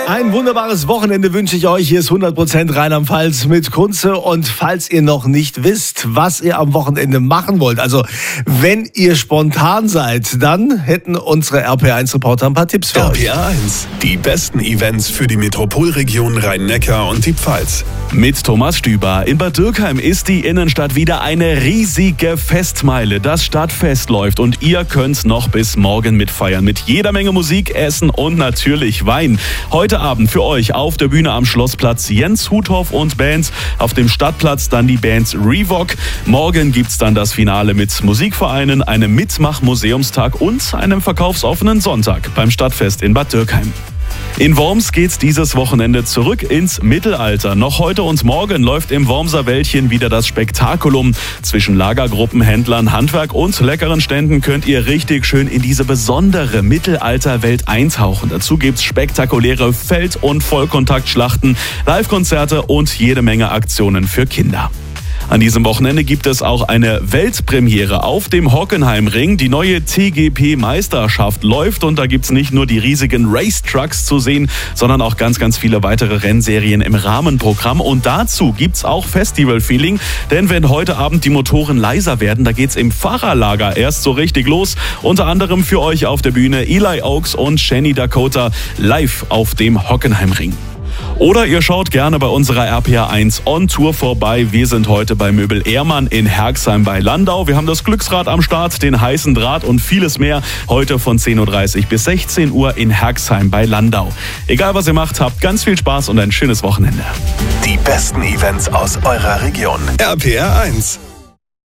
Ein wunderbares Wochenende wünsche ich euch. Hier ist 100% Rheinland-Pfalz mit Kunze. Und falls ihr noch nicht wisst, was ihr am Wochenende machen wollt, also wenn ihr spontan seid, dann hätten unsere RPR1-Reporter ein paar Tipps für euch. RPR1, die besten Events für die Metropolregion Rhein-Neckar und die Pfalz. Mit Thomas Stüber. In Bad Dürkheim ist die Innenstadt wieder eine riesige Festmeile. Das Stadtfest läuft und ihr könnt noch bis morgen mitfeiern. Mit jeder Menge Musik, Essen und natürlich Wein. Heute Abend für euch auf der Bühne am Schlossplatz Jens Huthoff und Bands. Auf dem Stadtplatz dann die Bands Revok. Morgen gibt's dann das Finale mit Musikvereinen, einem Mitmach-Museumstag und einem verkaufsoffenen Sonntag beim Stadtfest in Bad Dürkheim. In Worms geht's dieses Wochenende zurück ins Mittelalter. Noch heute und morgen läuft im Wormser Wäldchen wieder das Spektakulum. Zwischen Lagergruppen, Händlern, Handwerk und leckeren Ständen könnt ihr richtig schön in diese besondere Mittelalterwelt eintauchen. Dazu gibt's spektakuläre Feld- und Vollkontaktschlachten, Live-Konzerte und jede Menge Aktionen für Kinder. An diesem Wochenende gibt es auch eine Weltpremiere auf dem Hockenheimring. Die neue TGP-Meisterschaft läuft und da gibt's nicht nur die riesigen Racetrucks zu sehen, sondern auch ganz viele weitere Rennserien im Rahmenprogramm. Und dazu gibt's auch Festival-Feeling, denn wenn heute Abend die Motoren leiser werden, da geht's im Fahrerlager erst so richtig los. Unter anderem für euch auf der Bühne Eli Oaks und Shanny Dakota live auf dem Hockenheimring. Oder ihr schaut gerne bei unserer RPR1 On Tour vorbei. Wir sind heute bei Möbel Ehrmann in Herxheim bei Landau. Wir haben das Glücksrad am Start, den heißen Draht und vieles mehr. Heute von 10.30 Uhr bis 16 Uhr in Herxheim bei Landau. Egal was ihr macht, habt ganz viel Spaß und ein schönes Wochenende. Die besten Events aus eurer Region. RPR1.